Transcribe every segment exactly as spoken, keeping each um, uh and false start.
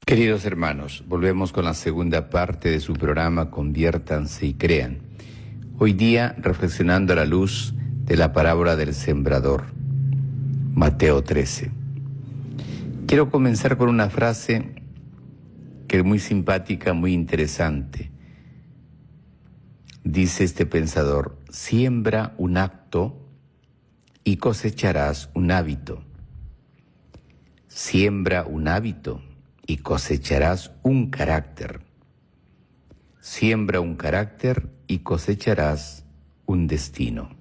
Queridos hermanos, volvemos con la segunda parte de su programa Conviértanse y Crean. Hoy día reflexionando a la luz de la parábola del sembrador, Mateo trece. Quiero comenzar con una frase que es muy simpática, muy interesante. Dice este pensador: siembra un acto y cosecharás un hábito. Siembra un hábito y cosecharás un carácter. Siembra un carácter y cosecharás un destino.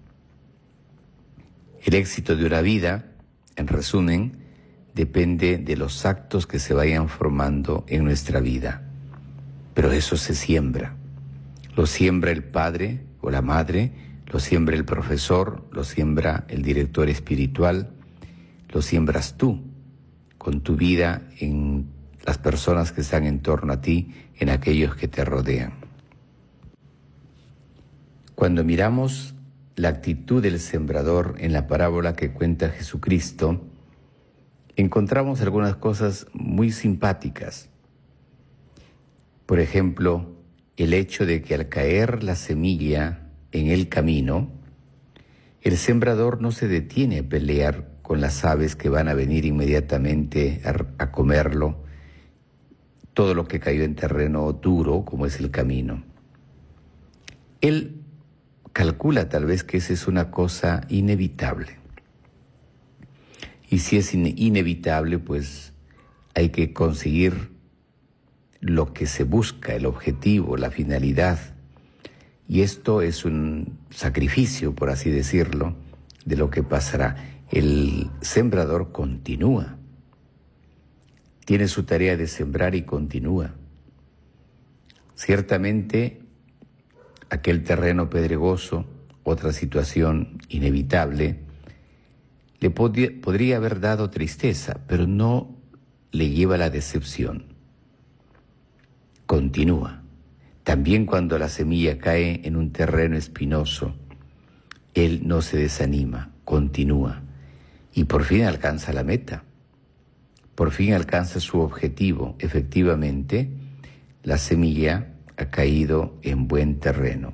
El éxito de una vida, en resumen, depende de los actos que se vayan formando en nuestra vida. Pero eso se siembra. Lo siembra el padre o la madre, lo siembra el profesor, lo siembra el director espiritual, lo siembras tú con tu vida en las personas que están en torno a ti, en aquellos que te rodean. Cuando miramos la actitud del sembrador en la parábola que cuenta Jesucristo, encontramos algunas cosas muy simpáticas. Por ejemplo, el hecho de que al caer la semilla en el camino, el sembrador no se detiene a pelear con las aves que van a venir inmediatamente a, a comerlo, todo lo que cayó en terreno duro, como es el camino. Él calcula tal vez que esa es una cosa inevitable. Y si es in- inevitable, pues hay que conseguir lo que se busca, el objetivo, la finalidad. Y esto es un sacrificio, por así decirlo, de lo que pasará. El sembrador continúa. Tiene su tarea de sembrar y continúa. Ciertamente, aquel terreno pedregoso, otra situación inevitable, le pod- podría haber dado tristeza, pero no le lleva a la decepción. Continúa. También cuando la semilla cae en un terreno espinoso, él no se desanima, continúa y por fin alcanza la meta. Por fin alcanza su objetivo. Efectivamente, la semilla ha caído en buen terreno.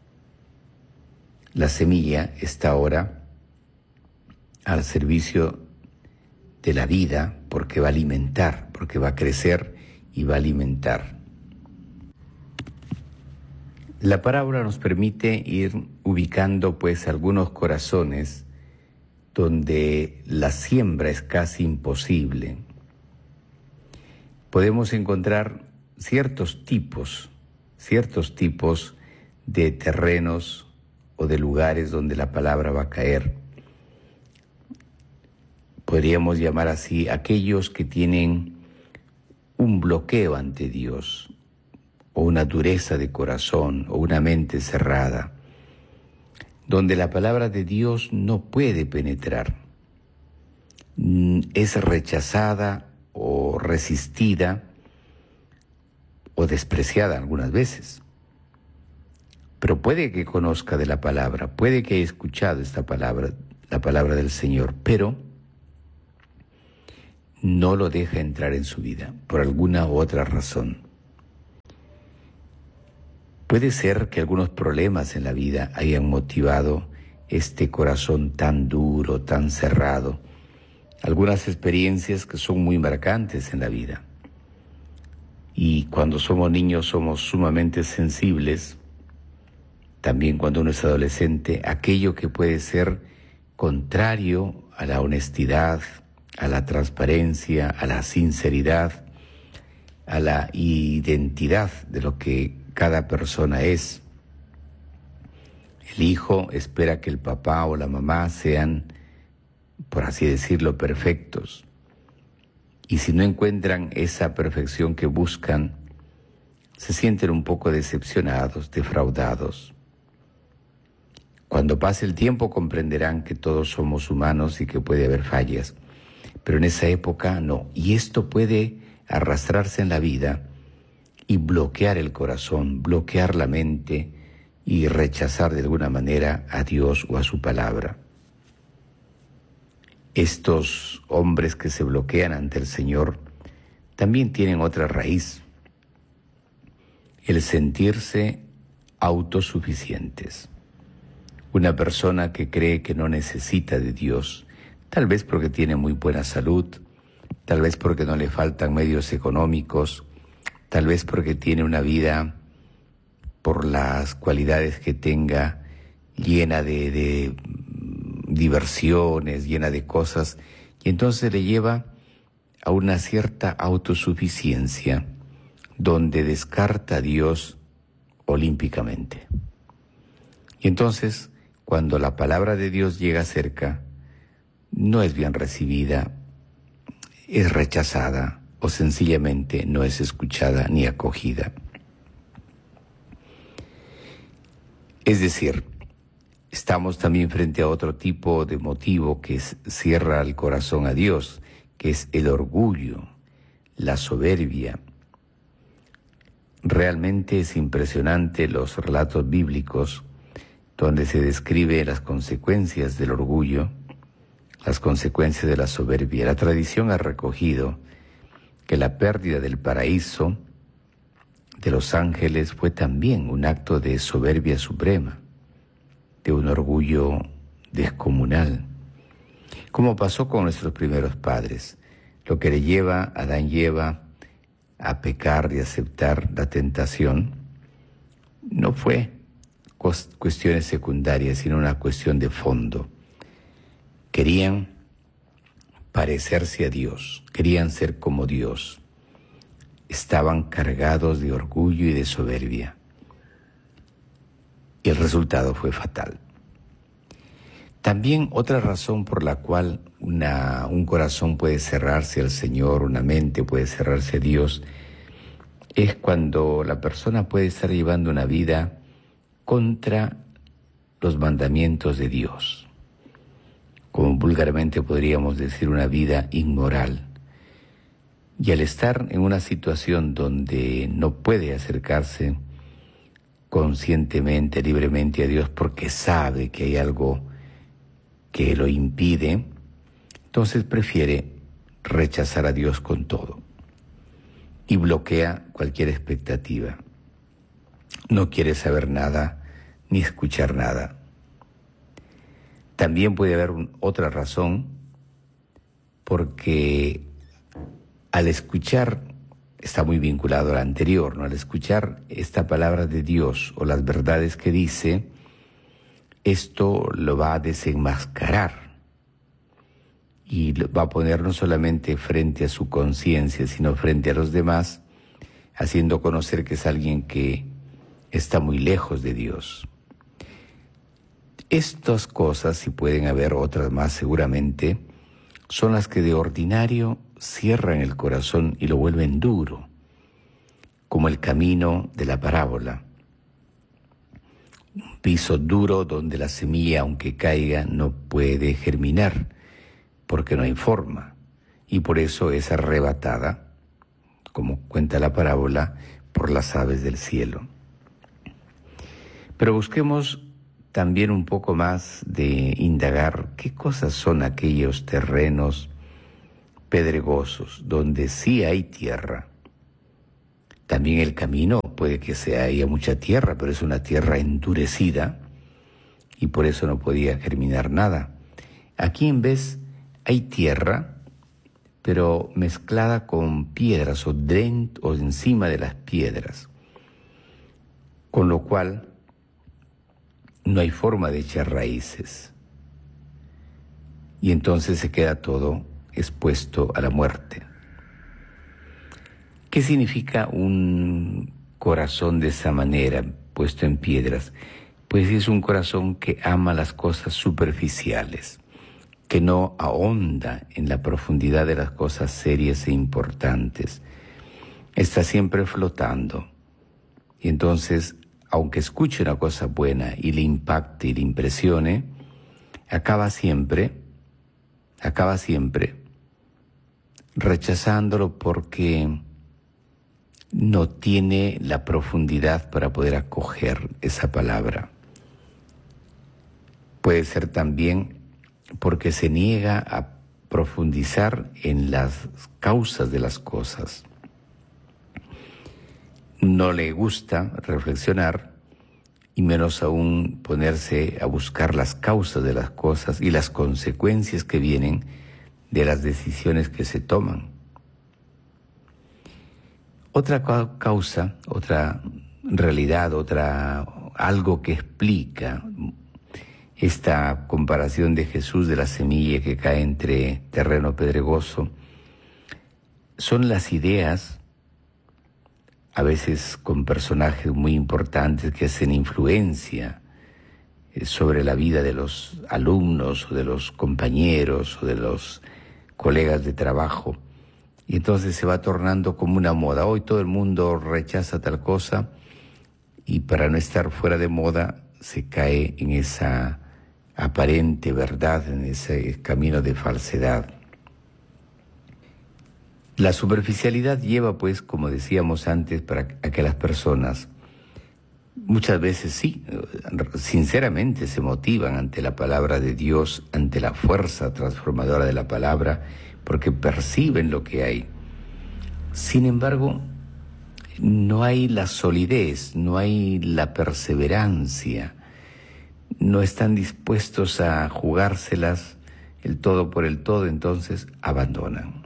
La semilla está ahora al servicio de la vida porque va a alimentar, porque va a crecer y va a alimentar. La parábola nos permite ir ubicando pues algunos corazones donde la siembra es casi imposible. Podemos encontrar ciertos tipos, ciertos tipos de terrenos o de lugares donde la palabra va a caer. Podríamos llamar así aquellos que tienen un bloqueo ante Dios, o una dureza de corazón, o una mente cerrada, donde la palabra de Dios no puede penetrar. Es rechazada o resistida o despreciada algunas veces. Pero puede que conozca de la palabra, puede que haya escuchado esta palabra, la palabra del Señor, pero no lo deja entrar en su vida por alguna u otra razón. Puede ser que algunos problemas en la vida hayan motivado este corazón tan duro, tan cerrado, algunas experiencias que son muy marcantes en la vida. Y cuando somos niños somos sumamente sensibles, también cuando uno es adolescente, aquello que puede ser contrario a la honestidad, a la transparencia, a la sinceridad, a la identidad de lo que cada persona es. El hijo espera que el papá o la mamá sean, por así decirlo, perfectos. Y si no encuentran esa perfección que buscan, se sienten un poco decepcionados, defraudados. Cuando pase el tiempo comprenderán que todos somos humanos y que puede haber fallas, pero en esa época no. Y esto puede arrastrarse en la vida y bloquear el corazón, bloquear la mente y rechazar de alguna manera a Dios o a su palabra. Estos hombres que se bloquean ante el Señor también tienen otra raíz: el sentirse autosuficientes. Una persona que cree que no necesita de Dios, tal vez porque tiene muy buena salud, tal vez porque no le faltan medios económicos, tal vez porque tiene una vida, por las cualidades que tenga, llena de, de diversiones, llena de cosas, y entonces le lleva a una cierta autosuficiencia donde descarta a Dios olímpicamente. Y entonces, cuando la palabra de Dios llega cerca, no es bien recibida, es rechazada o sencillamente no es escuchada ni acogida. Es decir, estamos también frente a otro tipo de motivo que cierra el corazón a Dios, que es el orgullo, la soberbia. Realmente es impresionante los relatos bíblicos donde se describe las consecuencias del orgullo, las consecuencias de la soberbia. La tradición ha recogido que la pérdida del paraíso de los ángeles fue también un acto de soberbia suprema, de un orgullo descomunal, como pasó con nuestros primeros padres, lo que le lleva a Adán y Eva a pecar y aceptar la tentación no fue cuestiones secundarias, sino una cuestión de fondo. Querían parecerse a Dios, querían ser como Dios. Estaban cargados de orgullo y de soberbia. Y el resultado fue fatal. También otra razón por la cual una, un corazón puede cerrarse al Señor, una mente puede cerrarse a Dios, es cuando la persona puede estar llevando una vida contra los mandamientos de Dios. Como vulgarmente podríamos decir, una vida inmoral. Y al estar en una situación donde no puede acercarse conscientemente, libremente a Dios, porque sabe que hay algo que lo impide, entonces prefiere rechazar a Dios con todo y bloquea cualquier expectativa. No quiere saber nada ni escuchar nada. También puede haber un, otra razón, porque al escuchar, está muy vinculado al anterior, ¿no? Al escuchar esta palabra de Dios o las verdades que dice, esto lo va a desenmascarar y va a poner no solamente frente a su conciencia, sino frente a los demás, haciendo conocer que es alguien que está muy lejos de Dios. Estas cosas, y pueden haber otras más seguramente, son las que de ordinario cierran el corazón y lo vuelven duro, como el camino de la parábola. Un piso duro donde la semilla, aunque caiga, no puede germinar, porque no hay forma, y por eso es arrebatada, como cuenta la parábola, por las aves del cielo. Pero busquemos también un poco más de indagar qué cosas son aquellos terrenos pedregosos, donde sí hay tierra. También el camino puede que sea, haya mucha tierra, pero es una tierra endurecida y por eso no podía germinar nada. Aquí en vez hay tierra, pero mezclada con piedras o dentro o encima de las piedras, con lo cual no hay forma de echar raíces. Y entonces se queda todo expuesto a la muerte. ¿Qué significa un corazón de esa manera, puesto en piedras? Pues es un corazón que ama las cosas superficiales, que no ahonda en la profundidad de las cosas serias e importantes. Está siempre flotando. Y entonces, aunque escuche una cosa buena y le impacte y le impresione, acaba siempre, acaba siempre rechazándolo porque no tiene la profundidad para poder acoger esa palabra. Puede ser también porque se niega a profundizar en las causas de las cosas. no le gusta reflexionar y menos aún ponerse a buscar las causas de las cosas y las consecuencias que vienen de las decisiones que se toman. Otra causa, otra realidad, otra algo que explica esta comparación de Jesús de la semilla que cae entre terreno pedregoso, son las ideas, a veces con personajes muy importantes que hacen influencia sobre la vida de los alumnos o de los compañeros o de los colegas de trabajo. Y entonces se va tornando como una moda. Hoy todo el mundo rechaza tal cosa y para no estar fuera de moda se cae en esa aparente verdad, en ese camino de falsedad. La superficialidad lleva, pues, como decíamos antes, para a que las personas muchas veces sí, sinceramente se motivan ante la palabra de Dios, ante la fuerza transformadora de la palabra, porque perciben lo que hay. Sin embargo, no hay la solidez, no hay la perseverancia, no están dispuestos a jugárselas el todo por el todo, entonces abandonan.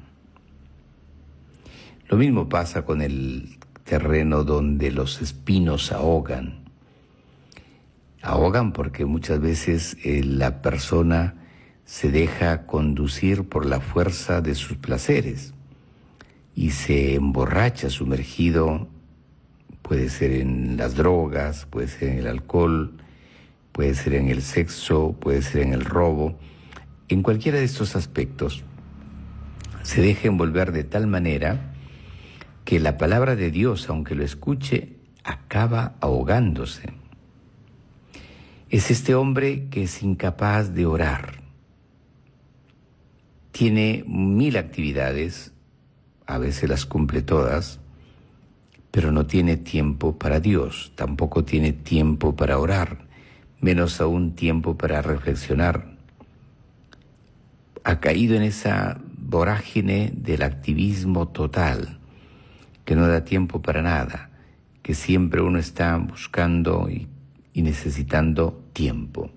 Lo mismo pasa con el terreno donde los espinos ahogan. Ahogan porque muchas veces eh, la persona se deja conducir por la fuerza de sus placeres y se emborracha sumergido, puede ser en las drogas, puede ser en el alcohol, puede ser en el sexo, puede ser en el robo. En cualquiera de estos aspectos se deja envolver de tal manera que la palabra de Dios, aunque lo escuche, acaba ahogándose. Es este hombre que es incapaz de orar. Tiene mil actividades, a veces las cumple todas, pero no tiene tiempo para Dios, tampoco tiene tiempo para orar, menos aún tiempo para reflexionar. Ha caído en esa vorágine del activismo total, que no da tiempo para nada, que siempre uno está buscando y, y necesitando tiempo.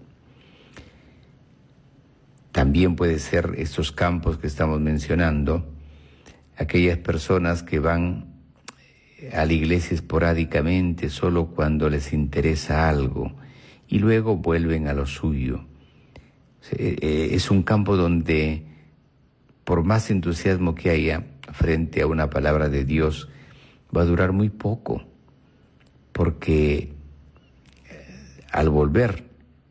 También puede ser estos campos que estamos mencionando, aquellas personas que van a la iglesia esporádicamente solo cuando les interesa algo y luego vuelven a lo suyo. Es un campo donde, por más entusiasmo que haya frente a una palabra de Dios, va a durar muy poco, porque al volver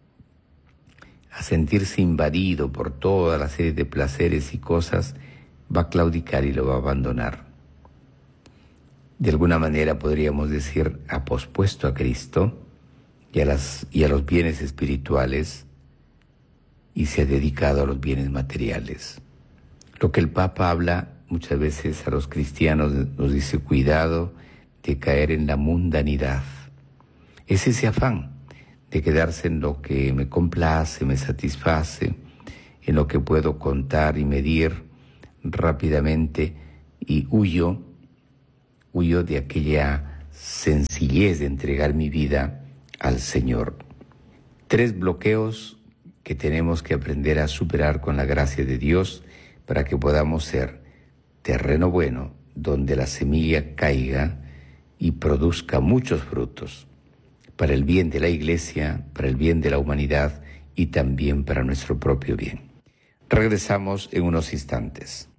a sentirse invadido por toda la serie de placeres y cosas, va a claudicar y lo va a abandonar. De alguna manera podríamos decir, ha pospuesto a Cristo y a, las, y a los bienes espirituales y se ha dedicado a los bienes materiales. Lo que el Papa habla muchas veces a los cristianos nos dice, cuidado de caer en la mundanidad. Es ese afán de quedarse en lo que me complace, me satisface, en lo que puedo contar y medir rápidamente, y huyo, huyo de aquella sencillez de entregar mi vida al Señor. Tres bloqueos que tenemos que aprender a superar con la gracia de Dios para que podamos ser terreno bueno, donde la semilla caiga y produzca muchos frutos, para el bien de la Iglesia, para el bien de la humanidad y también para nuestro propio bien. Regresamos en unos instantes.